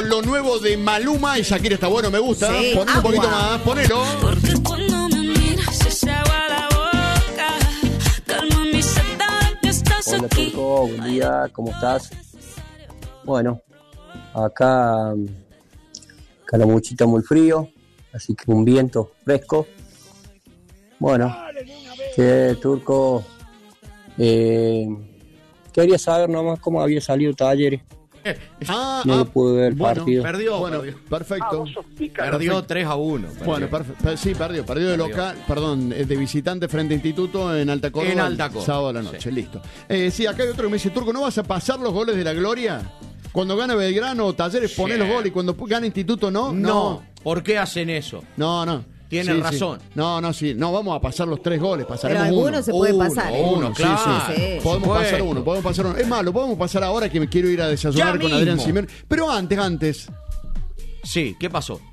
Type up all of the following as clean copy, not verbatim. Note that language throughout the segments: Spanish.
Lo nuevo de Maluma y Shakira está bueno, me gusta. Sí, Ponelo un poquito más, ponelo. Porque cuando me miras se agua la boca. Calma mi sed que estás Hola aquí. Turco, buen día, ¿cómo estás? Bueno, acá la muchita muy frío, así que un viento fresco. Bueno, que Turco, quería saber nomás cómo había salido Talleres. No pude ver el partido. Perdió. Perfecto. Perdió 3-1. Bueno, perfecto. Sí, perdió de local, perdón, de visitante frente a Instituto en Alta Córdoba. En Alta Córdoba. Sábado a la noche, Sí. listo. Sí, acá hay otro que me dice, Turco, ¿no vas a pasar los goles de la gloria? Cuando gana Belgrano o Talleres, poné los goles y cuando gana Instituto, ¿no? No. ¿Por qué hacen eso? No. Tienen Sí, razón. sí. No, vamos a pasar los 3 goles, pasaremos Pero algunos uno. se puede pasar. Uno, Sí, claro. sí. Sí. Podemos Supuesto. pasar uno. Es más, lo podemos pasar ahora que me quiero ir a desayunar Ya con Adrián mismo. Simeone. Pero antes. Sí, ¿qué pasó?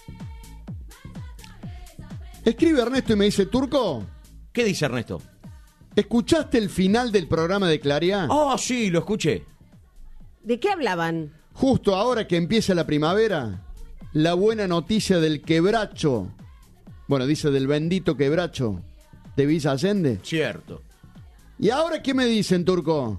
Escribe Ernesto y me dice, Turco, ¿Qué dice Ernesto? ¿escuchaste el final del programa de Claridad? Oh, sí, lo escuché. ¿De qué hablaban? Justo ahora que empieza la primavera, la buena noticia del quebracho. Bueno, dice del bendito quebracho de Villa Allende. Cierto. ¿Y ahora qué me dicen, Turco?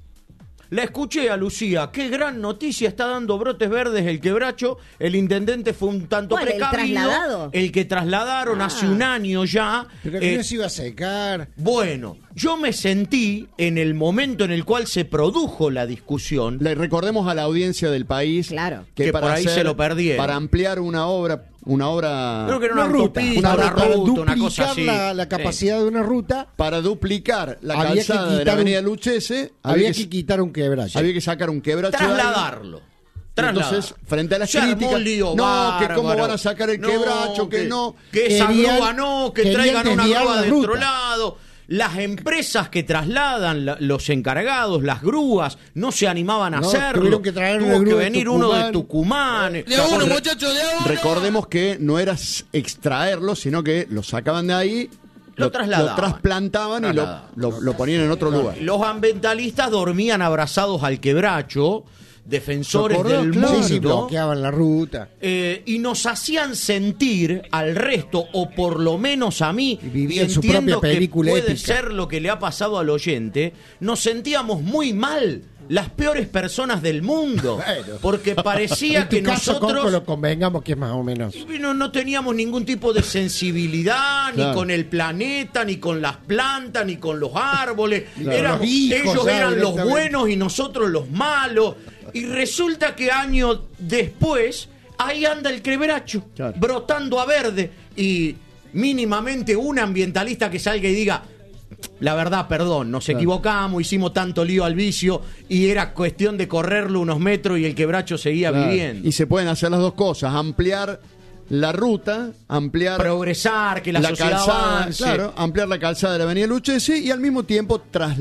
La escuché a Lucía. Qué gran noticia, está dando brotes verdes el quebracho. El intendente fue un tanto ¿Cuál, el precavido. trasladado? El que trasladaron hace un año ya. Pero que no se iba a secar. Bueno, yo me sentí en el momento en el cual se produjo la discusión. Le recordemos a la audiencia del país Claro. Que por ahí se lo perdieron. Para ampliar una obra. Creo que era una ruta, autopista, una para ruta, una cosa duplicar así. la capacidad de una ruta, Para duplicar la Había que calzada de la quitar avenida un- Luchese, había que quitar un quebracho. había que sacar un quebracho de ahí. Trasladarlo. Entonces, frente a las Se armó críticas, un lío no, que bárbaro. cómo van a sacar el No, quebracho, que no. Que esa Querían- grúa no, que querían traigan una desviar grúa la de ruta. otro lado. Las empresas que trasladan, los encargados, las grúas, no se animaban a No, hacerlo. tuvieron que traer una Tuvo que grúa de venir uno de Tucumán. Tucumán. Recordemos que no era extraerlo, sino que lo sacaban de ahí, Lo trasladaban. lo trasplantaban y lo ponían en otro lugar. Los ambientalistas dormían abrazados al quebracho, defensores ¿Se acordó? del Claro. mundo. Sí, bloqueaban la ruta. Y nos hacían sentir al resto, o por lo menos a mí, Y vivían y su entiendo propia película que puede épica. ser lo que le ha pasado al oyente, nos sentíamos muy mal, las peores personas del mundo, Bueno. porque parecía En tu que caso, Coco, nosotros lo convengamos que es más o menos. no teníamos ningún tipo de sensibilidad, Claro. ni con el planeta, ni con las plantas, ni con los árboles. Claro. Los hijos, Ellos ya, eran los directamente. buenos y nosotros los malos. Y resulta que años después, ahí anda el quebracho, Claro. brotando a verde. Y mínimamente un ambientalista que salga y diga, la verdad, perdón, nos equivocamos, hicimos tanto lío al vicio y era cuestión de correrlo unos metros y el quebracho seguía Claro. viviendo. Y se pueden hacer las dos cosas, ampliar la ruta, ampliar Progresar, que la sociedad calzada, avance. claro, ampliar la calzada de la avenida Luchesi y al mismo tiempo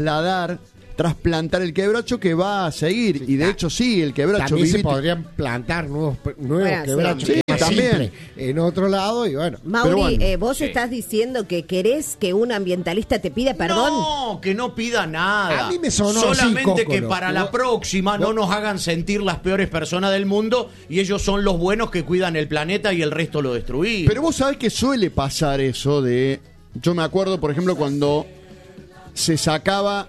trasplantar el quebracho que va a seguir. Y de hecho sí, el quebracho También se vivito. podrían plantar nuevos Bueno, quebrachos sí. más Sí, también. simples en otro lado y bueno. Mauri, Pero bueno, vos estás diciendo que querés que un ambientalista te pida perdón. No, que no pida nada. A mí me sonó así, solamente que Cócolo. para la próxima no nos hagan sentir las peores personas del mundo y ellos son los buenos que cuidan el planeta y el resto lo destruimos. Pero vos sabés que suele pasar eso de... Yo me acuerdo, por ejemplo, cuando se sacaba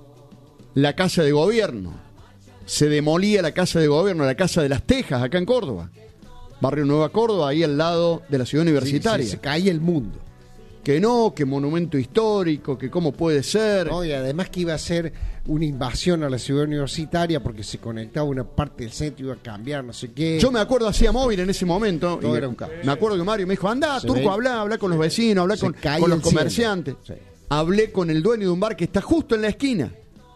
la casa de gobierno. Se demolía la casa de gobierno, la casa de las Tejas, acá en Córdoba. Barrio Nueva Córdoba, ahí al lado de la ciudad universitaria. Se caía el mundo. Que no, que monumento histórico, que cómo puede ser. ¿No? Y además que iba a ser una invasión a la ciudad universitaria porque se conectaba una parte del centro, iba a cambiar, no sé qué. Yo me acuerdo, hacía móvil en ese momento. Todo y era un caos. me acuerdo que Mario me dijo, anda, Se Turco, ve- habla con los vecinos, habla se con caía los el cielo. comerciantes. Sí. Hablé con el dueño de un bar que está justo en la esquina.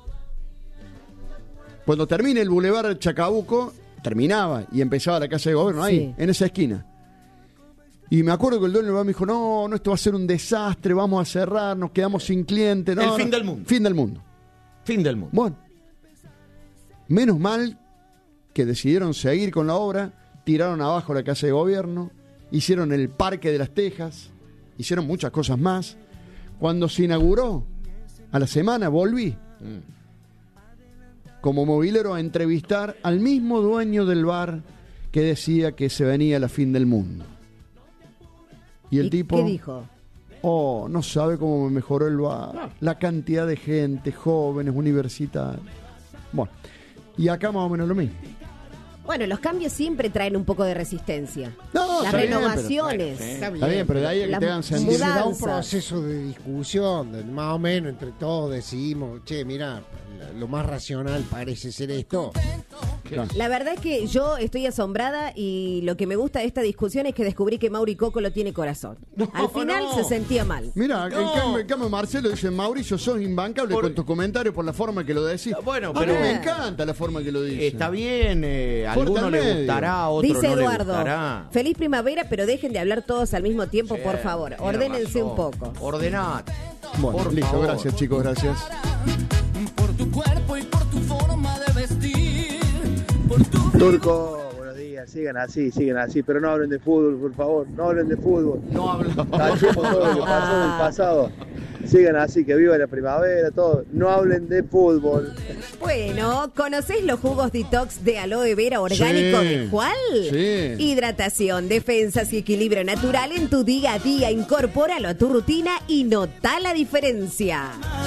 Cuando termine el Boulevard Chacabuco, terminaba y empezaba la casa de gobierno ahí, Sí. en esa esquina. Y me acuerdo que el dueño del bar me dijo, no, esto va a ser un desastre, vamos a cerrar, nos quedamos sin clientes. No, El no. fin del mundo. Fin del mundo. Fin del mundo. Bueno, menos mal que decidieron seguir con la obra, tiraron abajo la casa de gobierno, hicieron el Parque de las Tejas, hicieron muchas cosas más. Cuando se inauguró, a la semana volví como movilero a entrevistar al mismo dueño del bar que decía que se venía la fin del mundo. Y el tipo... ¿Qué dijo? Oh, no sabe cómo me mejoró el bar. La cantidad de gente, jóvenes, universitarios. Bueno, y acá más o menos lo mismo. Bueno, los cambios siempre traen un poco de resistencia. No, las está bien, renovaciones. pero, está bien, pero de ahí a que las te hagan sentir... Se da un mudanzas. proceso de discusión, más o menos entre todos decidimos, che, mira, lo más racional parece ser esto. Claro. La verdad es que yo estoy asombrada y lo que me gusta de esta discusión es que descubrí que Mauri Cocolo tiene corazón. Al final se sentía mal. Mira, en cambio Marcelo dice, Mauricio, sos imbancable con tus comentarios por la forma que lo decís. Bueno, a pero mí me encanta la forma que lo dice. Está bien, a alguno le gustará, a otro Dice no Eduardo, le gustará. feliz primavera, pero dejen de hablar todos al mismo tiempo, por favor. Tiene Ordénense razón. un poco. Ordenad. Bueno, Por listo, favor. gracias chicos, gracias. Por tu cuerpo y por tu forma de vestir, por tu Turco, buenos días, sigan así, pero no hablen de fútbol, por favor, no hablen de fútbol. No habla. Tachemos todo lo que pasó del pasado. Sigan así, que viva la primavera, todo. No hablen de fútbol. Bueno, ¿conocés los jugos detox de aloe vera orgánico Sí. de Jual? Sí. Hidratación, defensas y equilibrio natural en tu día a día. Incorpóralo a tu rutina y notá la diferencia.